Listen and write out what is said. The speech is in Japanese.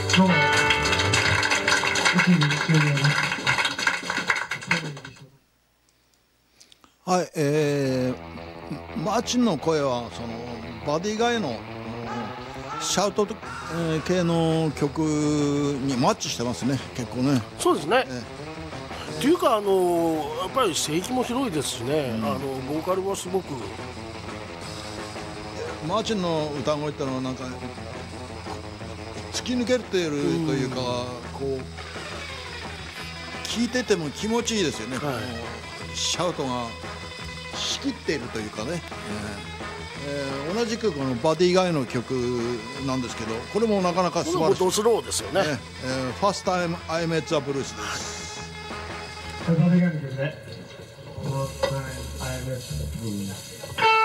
どうもはい、マーチンの声はそのバディガイのシャウト系の曲にマッチしてますね、結構ね。 そうですね。っていうかやっぱり声域も広いですしね、ボーカルもすごく。 マーチンの歌声ってのはなんか突き抜けているというか、こう聴いてても気持ちいいですよね。シャウトが仕切っているというかね。同じくこのバディガイの曲なんですけど、これもなかなか素晴らしい。 ドスローですよね。 ファーストタイムアイメッツァブルースです。 バディガイの曲ね。ファーストタイムアイメッツァブルース。